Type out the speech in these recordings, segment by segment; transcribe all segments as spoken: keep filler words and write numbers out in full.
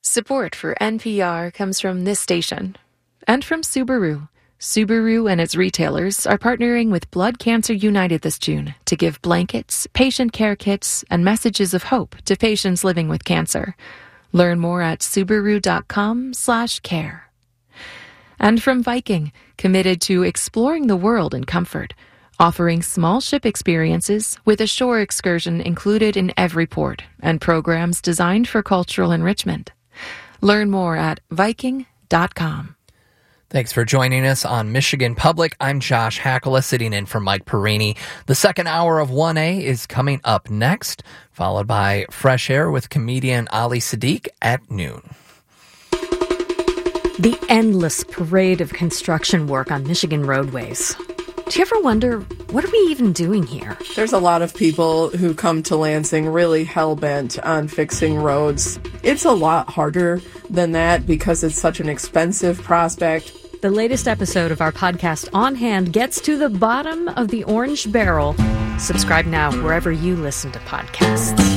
Support for N P R comes from this station and from Subaru. Subaru and its retailers are partnering with Blood Cancer United this June to give blankets, patient care kits, and messages of hope to patients living with cancer. Learn more at Subaru.com slash care. And from Viking, committed to exploring the world in comfort, offering small ship experiences with a shore excursion included in every port and programs designed for cultural enrichment. Learn more at Viking dot com. Thanks for joining us on Michigan Public. I'm Josh Hackala, sitting in for Mike Perini. The second hour of one A is coming up next, followed by Fresh Air with comedian Ali Sadiq at noon. The endless parade of construction work on Michigan roadways. Do you ever wonder, what are we even doing here? There's a lot of people who come to Lansing really hell-bent on fixing roads. It's a lot harder than that because it's such an expensive prospect. The latest episode of our podcast On Hand gets to the bottom of the orange barrel. Subscribe now wherever you listen to podcasts.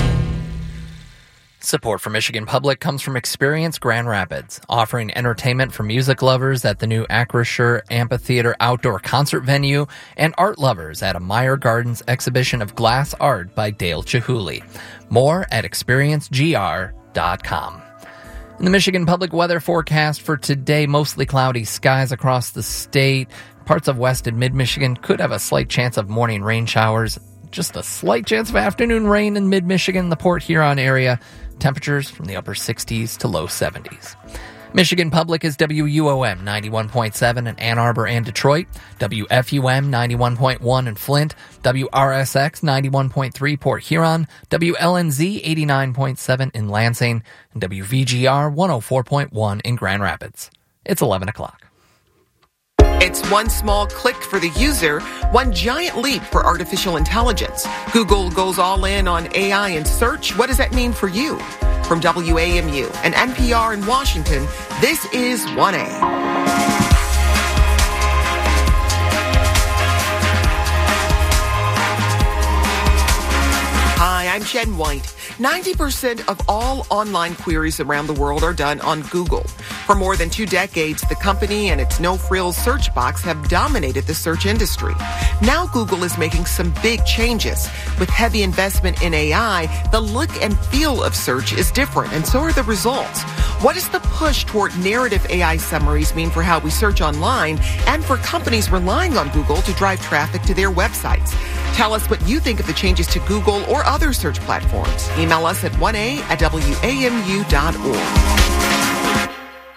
Support for Michigan Public comes from Experience Grand Rapids, offering entertainment for music lovers at the new Acrisure Amphitheater outdoor concert venue and art lovers at a Meyer Gardens exhibition of glass art by Dale Chihuly. More at experience g r dot com. In the Michigan Public weather forecast for today, mostly cloudy skies across the state. Parts of west and mid-Michigan could have a slight chance of morning rain showers. Just a slight chance of afternoon rain in mid-Michigan, the Port Huron area. Temperatures from the upper sixties to low seventies. Michigan Public is W U O M ninety-one point seven in Ann Arbor and Detroit, W F U M ninety-one point one in Flint, W R S X ninety-one point three Port Huron, W L N Z eighty-nine point seven in Lansing, and W V G R one oh four point one in Grand Rapids. It's eleven o'clock. It's one small click for the user, one giant leap for artificial intelligence. Google goes all in on A I and search. What does that mean for you? From W A M U and N P R in Washington, this is one A. Hi, I'm Jen White. ninety percent of all online queries around the world are done on Google. For more than two decades, the company and its no-frills search box have dominated the search industry. Now Google is making some big changes. With heavy investment in A I, the look and feel of search is different, and so are the results. What does the push toward narrative A I summaries mean for how we search online and for companies relying on Google to drive traffic to their websites? Tell us what you think of the changes to Google or other search platforms. Email us at one a at w a m u dot org.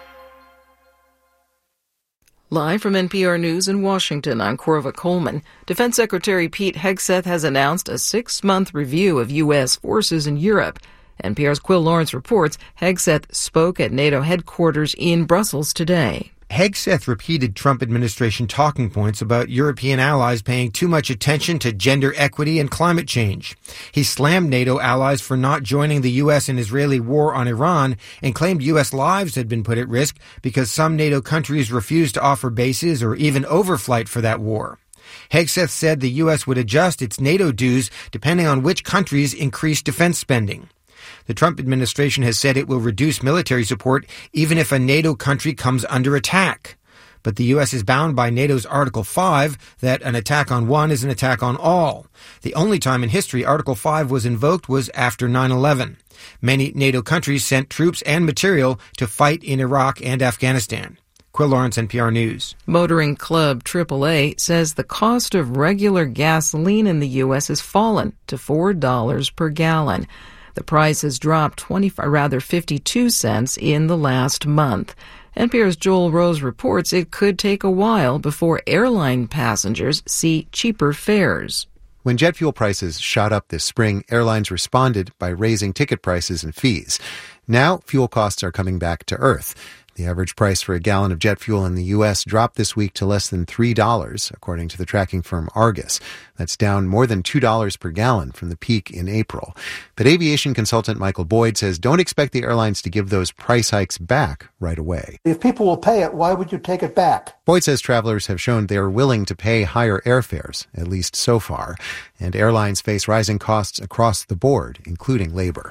Live from N P R News in Washington, I'm Corva Coleman. Defense Secretary Pete Hegseth has announced a six-month review of U S forces in Europe. N P R's Quill Lawrence reports Hegseth spoke at NATO headquarters in Brussels today. Hegseth repeated Trump administration talking points about European allies paying too much attention to gender equity and climate change. He slammed NATO allies for not joining the U S and Israeli war on Iran and claimed U S lives had been put at risk because some NATO countries refused to offer bases or even overflight for that war. Hegseth said the U S would adjust its NATO dues depending on which countries increased defense spending. The Trump administration has said it will reduce military support even if a NATO country comes under attack. But the U S is bound by NATO's Article five that an attack on one is an attack on all. The only time in history Article five was invoked was after nine eleven. Many NATO countries sent troops and material to fight in Iraq and Afghanistan. Quill Lawrence, N P R News. Motoring Club triple A says the cost of regular gasoline in the U S has fallen to four dollars per gallon. The price has dropped twenty, rather fifty-two cents in the last month. N P R's Joel Rose reports it could take a while before airline passengers see cheaper fares. When jet fuel prices shot up this spring, airlines responded by raising ticket prices and fees. Now, fuel costs are coming back to earth. The average price for a gallon of jet fuel in the U S dropped this week to less than three dollars, according to the tracking firm Argus. That's down more than two dollars per gallon from the peak in April. But aviation consultant Michael Boyd says don't expect the airlines to give those price hikes back right away. If people will pay it, why would you take it back? Boyd says travelers have shown they are willing to pay higher airfares, at least so far. And airlines face rising costs across the board, including labor.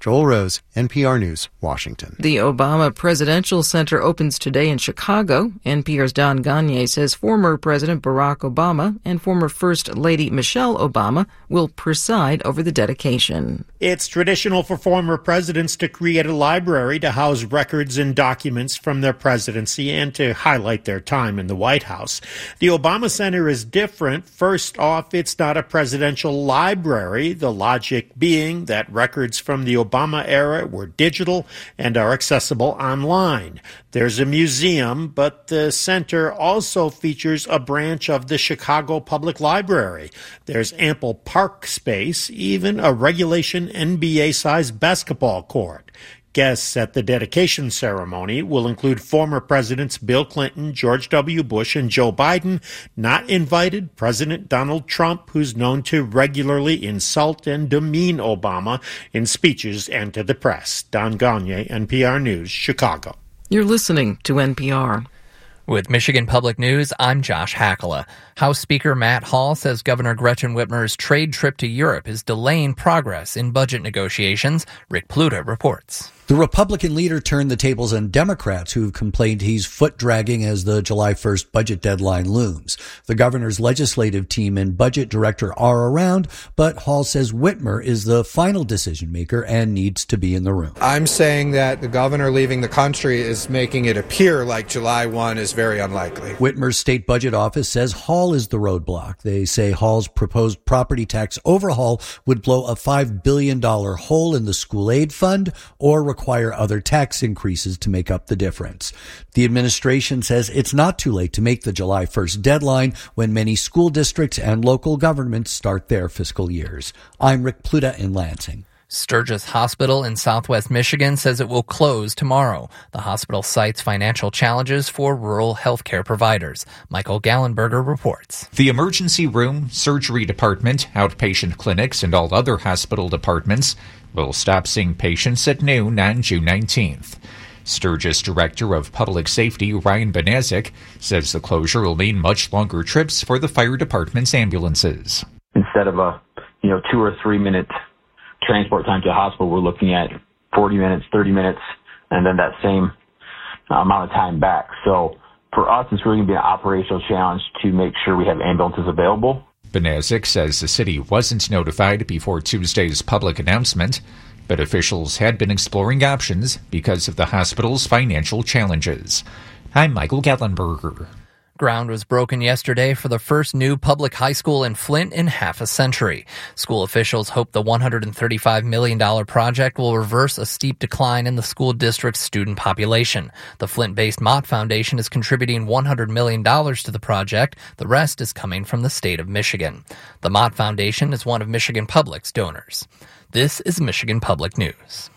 Joel Rose, N P R News, Washington. The Obama Presidential Center opens today in Chicago. N P R's Don Gagné says former President Barack Obama and former First Lady Michelle Obama will preside over the dedication. It's traditional for former presidents to create a library to house records and documents from their presidency and to highlight their time in the White House. The Obama Center is different. First off, it's not a presidential library, the logic being that records from the Obama era were digital and are accessible online. There's a museum, but the center also features a branch of the Chicago Public Library. There's ample park space, even a regulation N B A-sized basketball court. Guests at the dedication ceremony will include former presidents Bill Clinton, George W. Bush, and Joe Biden. Not invited, President Donald Trump, who's known to regularly insult and demean Obama in speeches and to the press. Don Gagné, N P R News, Chicago. You're listening to N P R. With Michigan Public News, I'm Josh Hakala. House Speaker Matt Hall says Governor Gretchen Whitmer's trade trip to Europe is delaying progress in budget negotiations. Rick Pluta reports. The Republican leader turned the tables on Democrats who've complained he's foot-dragging as the July first budget deadline looms. The governor's legislative team and budget director are around, but Hall says Whitmer is the final decision-maker and needs to be in the room. I'm saying that the governor leaving the country is making it appear like July first is very unlikely. Whitmer's state budget office says Hall is the roadblock. They say Hall's proposed property tax overhaul would blow a five billion dollars hole in the school aid fund or require other tax increases to make up the difference. The administration says it's not too late to make the July first deadline when many school districts and local governments start their fiscal years. I'm Rick Pluta in Lansing. Sturgis Hospital in southwest Michigan says it will close tomorrow. The hospital cites financial challenges for rural healthcare providers. Michael Gallenberger reports. The emergency room, surgery department, outpatient clinics, and all other hospital departments will stop seeing patients at noon on June nineteenth. Sturgis Director of Public Safety Ryan Benazik says the closure will mean much longer trips for the fire department's ambulances. Instead of a, you know, two or three minute transport time to the hospital, we're looking at forty minutes, thirty minutes, and then that same amount of time back. So for us, it's really going to be an operational challenge to make sure we have ambulances available. Benazik says the city wasn't notified before Tuesday's public announcement, but officials had been exploring options because of the hospital's financial challenges. I'm Michael Gallenberger. Ground was broken yesterday for the first new public high school in Flint in half a century. School officials hope the one hundred thirty-five million dollars project will reverse a steep decline in the school district's student population. The Flint-based Mott Foundation is contributing one hundred million dollars to the project. The rest is coming from the state of Michigan. The Mott Foundation is one of Michigan Public's donors. This is Michigan Public News.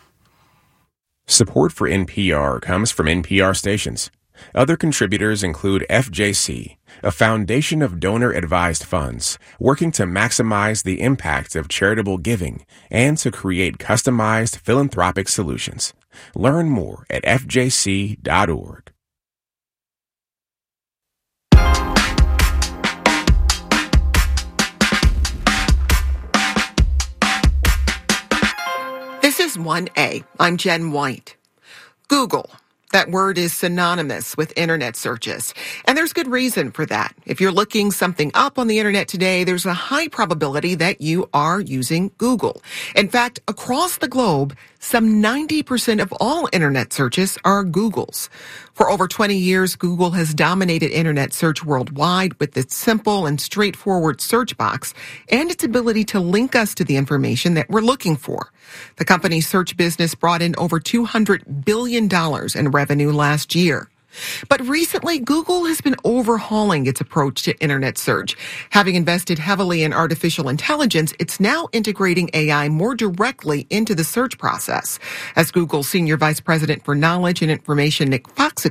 Support for N P R comes from N P R stations. Other contributors include F J C, a foundation of donor-advised funds working to maximize the impact of charitable giving and to create customized philanthropic solutions. Learn more at F J C dot org. This is one A. I'm Jen White. Google. That word is synonymous with internet searches. And there's good reason for that. If you're looking something up on the internet today, there's a high probability that you are using Google. In fact, across the globe, some ninety percent of all internet searches are Google's. For over twenty years, Google has dominated internet search worldwide with its simple and straightforward search box and its ability to link us to the information that we're looking for. The company's search business brought in over two hundred billion dollars in revenue last year. But recently, Google has been overhauling its approach to internet search. Having invested heavily in artificial intelligence, it's now integrating A I more directly into the search process. As Google's Senior Vice President for Knowledge and Information, Nick Fox